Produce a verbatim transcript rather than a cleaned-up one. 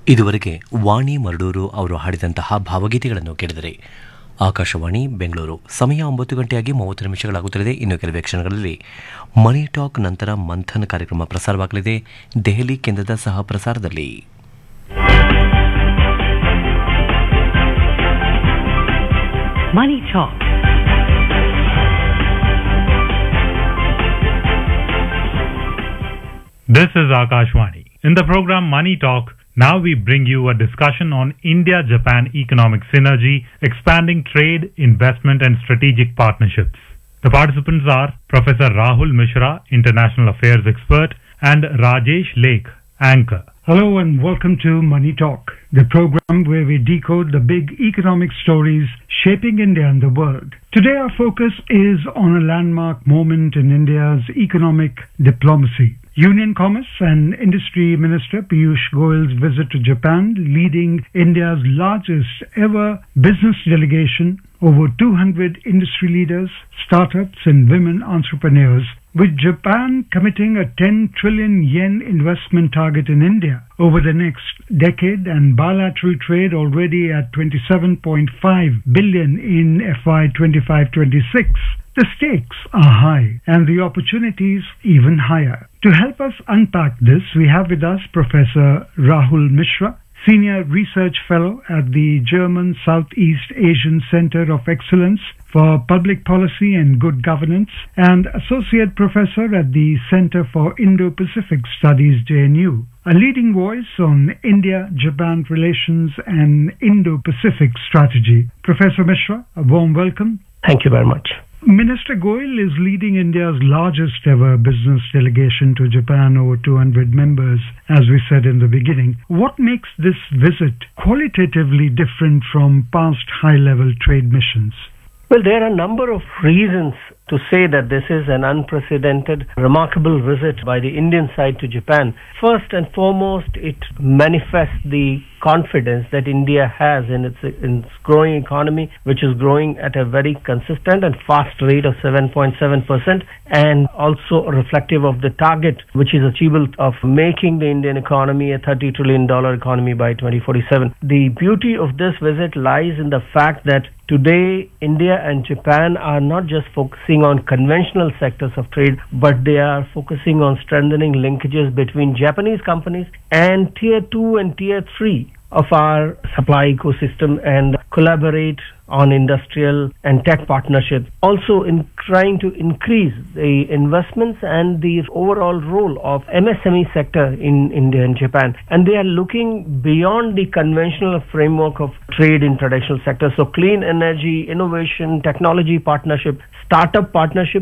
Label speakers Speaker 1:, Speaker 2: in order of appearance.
Speaker 1: ಇದುವರೆಗೆ ವಾಣಿ ಮರಡೂರು ಅವರು ಹಾಡಿದಂತಹ ಭಾವಗೀತೆಗಳನ್ನು ಕೇಳಿದರೆ ಆಕಾಶವಾಣಿ ಬೆಂಗಳೂರು ಸಮಯ ಒಂಬತ್ತು ಗಂಟೆಯಾಗಿ ಮೂವತ್ತು ನಿಮಿಷಗಳಾಗುತ್ತಿದೆ. ಇನ್ನು ಕೆಲವೇ ಕ್ಷಣಗಳಲ್ಲಿ ಮನಿ ಟಾಕ್ ನಂತರ ಮಂಥನ್ ಕಾರ್ಯಕ್ರಮ ಪ್ರಸಾರವಾಗಲಿದೆ ದೆಹಲಿ ಕೇಂದ್ರದ ಸಹ ಪ್ರಸಾರದಲ್ಲಿ.
Speaker 2: Money Talk.
Speaker 3: This is Akashwani. In the program Money Talk, now we bring you a discussion on India-Japan economic synergy, expanding trade, investment and strategic partnerships. The participants are Professor Rahul Mishra, International Affairs Expert, and Rajesh Lake, Anchor.
Speaker 4: Hello and welcome to Money Talk, the program where we decode the big economic stories shaping India and the world. Today our focus is on a landmark moment in India's economic diplomacy. Union Commerce and Industry Minister Piyush Goyal's visit to Japan, leading India's largest ever business delegation, over two hundred industry leaders, startups and women entrepreneurs, with Japan committing a ten trillion yen investment target in India over the next decade and bilateral trade already at twenty-seven point five billion in F Y twenty-five twenty-six. The stakes are high and the opportunities even higher. To help us unpack this, we have with us Professor Rahul Mishra, Senior Research Fellow at the German Southeast Asian Center of Excellence for Public Policy and Good Governance, and Associate Professor at the Center for Indo-Pacific Studies, J N U, a leading voice on India-Japan relations and Indo-Pacific strategy. Professor Mishra, a warm welcome.
Speaker 5: Thank you very much.
Speaker 4: Minister Goyal is leading India's largest ever business delegation to Japan, over two hundred members, as we said in the beginning. What makes this visit qualitatively different from past high-level trade missions?
Speaker 5: Well, there are a number of reasons to say that this is an unprecedented, remarkable visit by the Indian side to Japan. First and foremost, it manifests the confidence that India has in its, in its growing economy, which is growing at a very consistent and fast rate of seven point seven percent, and also reflective of the target which is achievable of making the Indian economy a thirty trillion dollars economy by twenty forty-seven. The beauty of this visit lies in the fact that today India and Japan are not just focusing on conventional sectors of trade, but they are focusing on strengthening linkages between Japanese companies and tier two and tier three of our supply ecosystem and collaborate on industrial and tech partnerships. Also in trying to increase the investments and the overall role of M S M E sector in India and Japan. And they are looking beyond the conventional framework of trade in traditional sectors. So clean energy, innovation, technology partnership, startup partnership